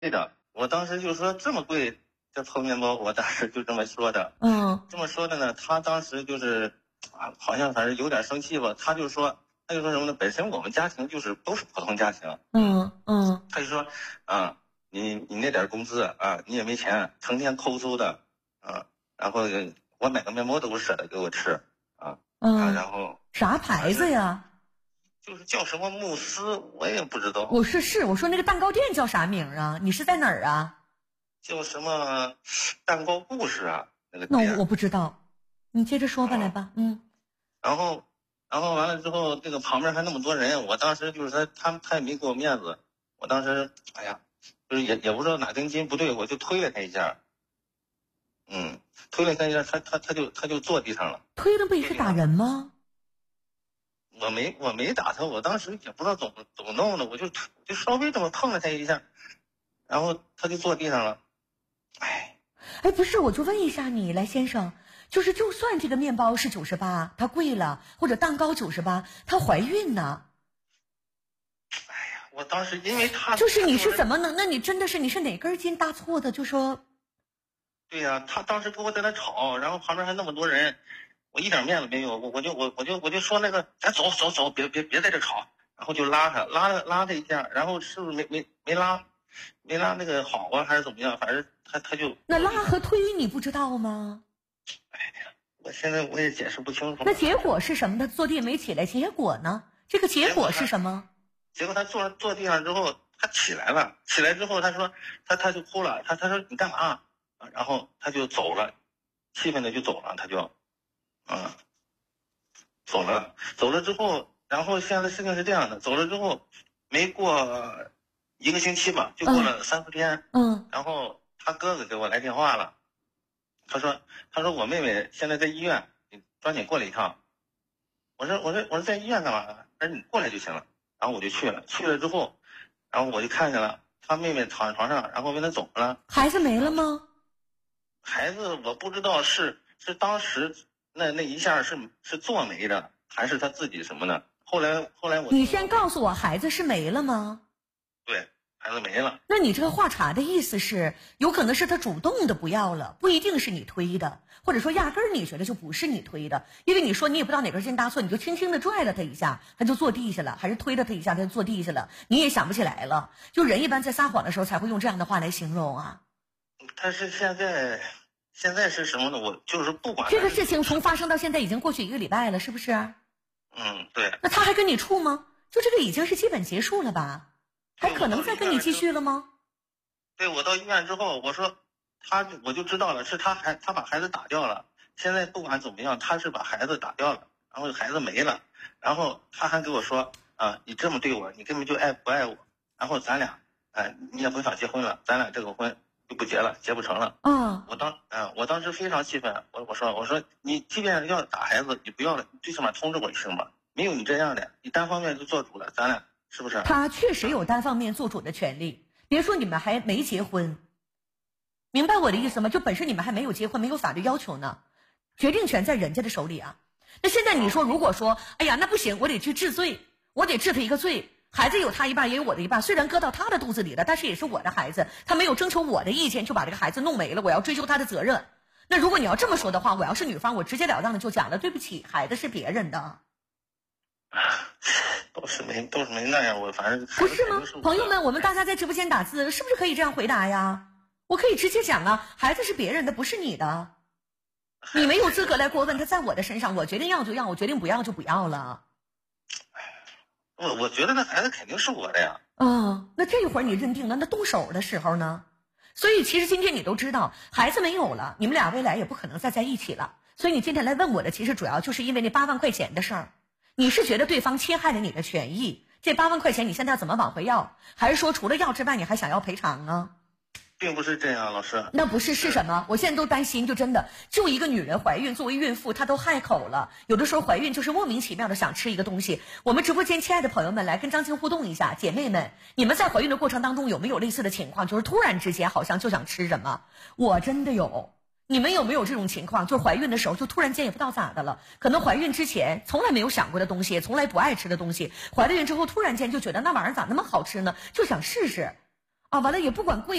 对的，我当时就说这么贵，这泡面包，我当时就这么说的。这么说的呢，他当时就是好像反正有点生气吧。他就说什么呢？本身我们家庭就是都是普通家庭。他就说你那点工资你也没钱，成天抠搜的然后我买个面包都不舍得给我吃然后啥牌子呀？ 就是叫什么慕斯，我也不知道。 我说那个蛋糕店叫啥名啊？你是在哪儿啊？ 叫什么蛋糕故事那个店。那我不知道，你接着说吧，来吧。 然后完了之后，这个旁边还那么多人，我当时就是他也没给我面子，我当时就是也不知道哪根筋不对，我就推了他一下。推了他一下，他就坐地上了。 推了不也是打人吗？ 我没打他，我当时也不知道怎么弄的，我就稍微这么碰了他一下，然后他就坐地上了。 不是，我就问一下你，来先生，就算这个面包是98，它贵了，或者蛋糕98，她怀孕呢？ 我当时因为他就是你是怎么能？那你真的是你是哪根筋搭错的？就说， 对呀，他当时跟我在那吵，然后旁边还那么多人，我一点面子没有，我就说那个，咱走，别在这吵，然后就拉他一下，然后是不是没拉那个好还是怎么样？反正他就那拉和推你不知道吗？ 我现在我也解释不清楚。 那结果是什么？他坐地没起来，结果呢？这个结果是什么？ 结果他坐地上之后，他起来了，起来之后他说他就哭了，他说你干嘛？然后他就走了，气愤的就走了，他就走了之后，然后现在事情是这样的，走了之后没过1个星期吧，就过了3-4天，然后他哥哥给我来电话了，他说我妹妹现在在医院，你抓紧过来一趟。我说在医院干嘛？他说你过来就行了。然后我就去了之后，然后我就看见了他妹妹躺在床上，然后问他怎么了。 孩子没了吗？ 孩子我不知道是当时那一下是做没的，还是他自己什么的。后来你先告诉我，孩子是没了吗？ 对，孩子没了。 那你这个话茬的意思是，有可能是他主动的不要了，不一定是你推的，或者说压根儿你觉得就不是你推的，因为你说你也不知道哪根筋搭错，你就轻轻的拽了他一下，他就坐地下了，还是推了他一下他就坐地下了，你也想不起来了。就人一般在撒谎的时候才会用这样的话来形容啊。 但是现在是什么呢？我就是不管这个事情从发生到现在已经过去1个礼拜了，是不是？ 对。 那他还跟你处吗？就这个已经是基本结束了吧？还可能再跟你继续了吗？ 对，我到医院之后，我说我就知道了，是他把孩子打掉了。现在不管怎么样，他是把孩子打掉了，然后孩子没了，然后他还给我说你这么对我，你根本就不爱我，然后咱俩你也没法结婚了，咱俩这个婚就不结了，结不成了。我当时非常气愤，我说你即便要打孩子，你不要了，你最起码通知我一声吧，没有你这样的，你单方面就做主了，咱俩是不是？ 他确实有单方面做主的权利，别说你们还没结婚，明白我的意思吗？就本身你们还没有结婚，没有法律要求呢，决定权在人家的手里啊。那现在你说，如果说哎呀那不行，我得去治罪，我得治他一个罪，孩子有他一半也有我的一半，虽然搁到他的肚子里了，但是也是我的孩子，他没有征求我的意见就把这个孩子弄没了，我要追究他的责任。那如果你要这么说的话，我要是女方，我直截了当的就讲了，对不起，孩子是别人的。 都是没那样，我反正不是吗？朋友们，我们大家在直播间打字，是不是可以这样回答呀？我可以直接讲啊，孩子是别人的，不是你的，你没有资格来过问，他在我的身上，我决定要就要，我决定不要就不要了。 我觉得那孩子肯定是我的呀。 那这会儿你认定了，那动手的时候呢？所以其实今天你都知道，孩子没有了，你们俩未来也不可能再在一起了。所以你今天来问我的，其实主要就是因为那8万块钱的事儿。你是觉得对方侵害了你的权益，这8万块钱你现在要怎么往回要？还是说除了要之外，你还想要赔偿啊？ 并不是这样，老师。 那不是什么？我现在都担心，就真的就一个女人怀孕，作为孕妇她都害口了，有的时候怀孕就是莫名其妙的想吃一个东西。我们直播间亲爱的朋友们来跟张青互动一下，姐妹们，你们在怀孕的过程当中有没有类似的情况，就是突然之间好像就想吃什么？我真的有。你们有没有这种情况，就是怀孕的时候就突然间也不知道咋的了，可能怀孕之前从来没有想过的东西，从来不爱吃的东西，怀了孕之后突然间就觉得那玩意儿咋那么好吃呢，就想试试。 啊，完了也不管贵